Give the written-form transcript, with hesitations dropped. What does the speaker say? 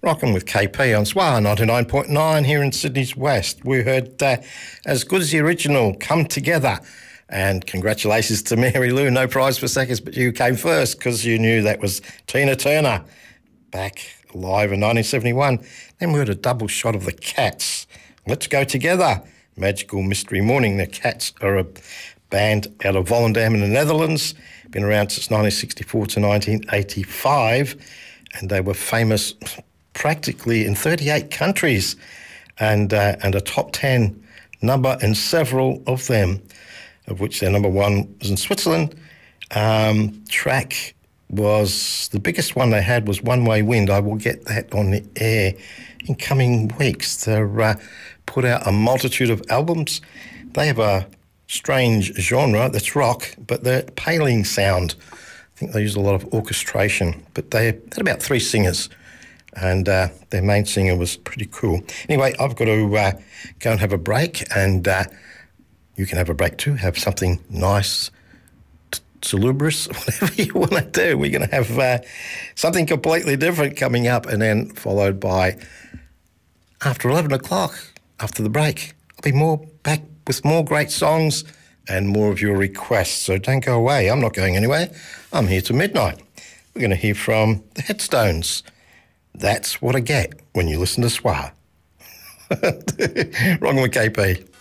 Rocking with KP on SWAR 99.9 here in Sydney's West. We heard As Good as the Original, Come Together. And congratulations to Mary Lou. No prize for seconds, but you came first because you knew that was Tina Turner back live in 1971. Then we heard a double shot of the Cats. Let's Go Together. Magical Mystery Morning. The Cats are a band out of Volendam in the Netherlands. Been around since 1964 to 1985. And they were famous practically in 38 countries and a top 10 number in several of them, of which their number one was in Switzerland. Track was, the biggest one they had was One Way Wind. I will get that on the air in coming weeks. They're put out a multitude of albums. They have a strange genre that's rock, but they're paling sound. I think they use a lot of orchestration, but they had about 3 singers, and their main singer was pretty cool. Anyway, I've got to go and have a break, and you can have a break too. Have something nice, salubrious, whatever you want to do. We're going to have something completely different coming up, and then followed by, after 11 o'clock, after the break, I'll be back with more great songs and more of your requests. So don't go away. I'm not going anywhere. I'm here till midnight. We're going to hear from the Headstones. That's what I get when you listen to SWAR. Wrong with KP.